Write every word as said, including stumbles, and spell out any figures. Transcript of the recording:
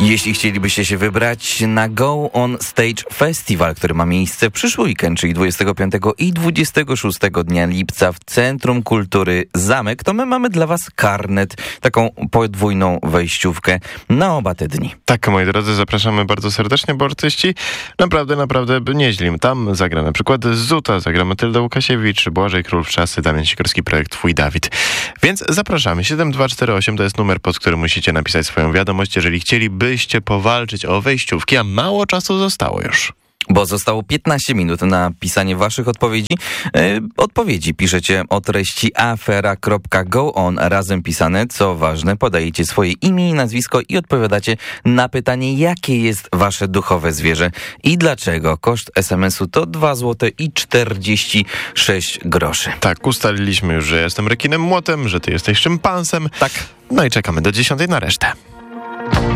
Jeśli chcielibyście się wybrać na Go On Stage Festival, który ma miejsce w przyszły weekend, czyli dwudziestego piątego i dwudziestego szóstego dnia lipca w Centrum Kultury Zamek, to my mamy dla was karnet, taką podwójną wejściówkę na oba te dni. Tak, moi drodzy, zapraszamy bardzo serdecznie, bo artyści naprawdę, naprawdę nieźli. Tam zagra na przykład Zuta, zagra Matylda Łukasiewicz, Błażej Król-Wczasy, Damian Sikorski, projekt Twój Dawid. Więc zapraszamy. siedem dwa cztery osiem to jest numer, pod którym musicie napisać swoją wiadomość, jeżeli chcielibyście powalczyć o wejściówki, a mało czasu zostało już. Bo zostało piętnaście minut na pisanie waszych odpowiedzi. Yy, odpowiedzi piszecie o treści afera kropka go on, razem pisane. Co ważne, podajecie swoje imię i nazwisko i odpowiadacie na pytanie, jakie jest wasze duchowe zwierzę i dlaczego. Koszt es em esu to dwa złote i czterdzieści sześć groszy. Tak, ustaliliśmy już, że jestem rekinem młotem, że ty jesteś szympansem. Tak. No i czekamy do dziesiątej na resztę.